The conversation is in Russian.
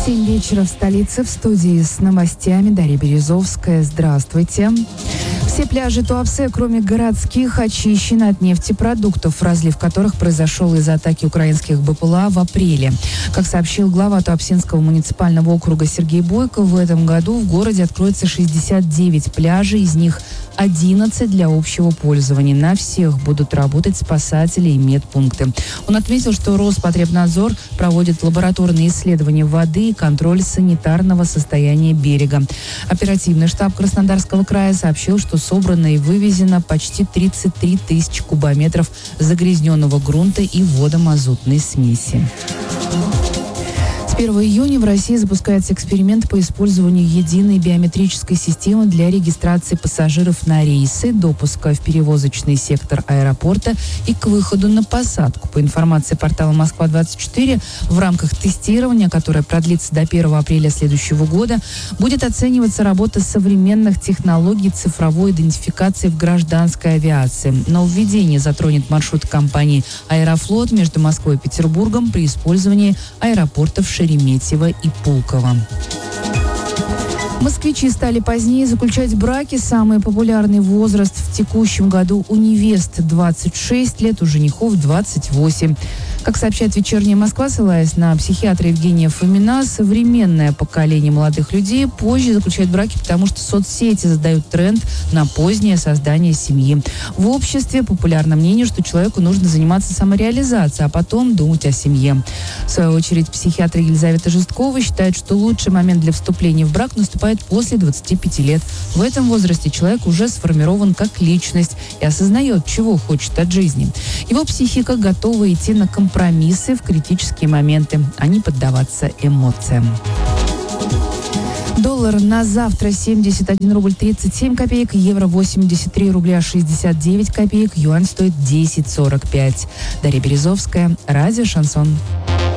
7 вечера в столице, в студии с новостями Дарья Березовская. Здравствуйте. Все пляжи Туапсе, кроме городских, очищены от нефтепродуктов, разлив которых произошел из-за атаки украинских БПЛА в апреле. Как сообщил глава Туапсинского муниципального округа Сергей Бойко, в этом году в городе откроется 69 пляжей, из них 11 для общего пользования. На всех будут работать спасатели и медпункты. Он отметил, что Роспотребнадзор проводит лабораторные исследования воды и контроль санитарного состояния берега. Оперативный штаб Краснодарского края сообщил, что собрано и вывезено почти 33 тысячи кубометров загрязненного грунта и водомазутной смеси. С 1 июня в России запускается эксперимент по использованию единой биометрической системы для регистрации пассажиров на рейсы, допуска в перевозочный сектор аэропорта и к выходу на посадку. По информации портала «Москва-24», в рамках тестирования, которое продлится до 1 апреля следующего года, будет оцениваться работа современных технологий цифровой идентификации в гражданской авиации. Нововведение затронет маршрут компании «Аэрофлот» между Москвой и Петербургом при использовании аэропортов Шереметьево и Пулково. Москвичи стали позднее заключать браки. Самый популярный возраст в текущем году у невест 26 лет, у женихов 28. Как сообщает «Вечерняя Москва», ссылаясь на психиатра Евгения Фомина, современное поколение молодых людей позже заключает браки, потому что соцсети задают тренд на позднее создание семьи. В обществе популярно мнение, что человеку нужно заниматься самореализацией, а потом думать о семье. В свою очередь, психиатр Елизавета Жесткова считает, что лучший момент для вступления в брак наступает после 25 лет. В этом возрасте человек уже сформирован как личность и осознает, чего хочет от жизни. Его психика готова идти на компромиссы в критические моменты, а не поддаваться эмоциям. Доллар на завтра 71 рубль 37 копеек, евро 83 рубля 69 копеек, юань стоит 10,45. Дарья Березовская, радио «Шансон».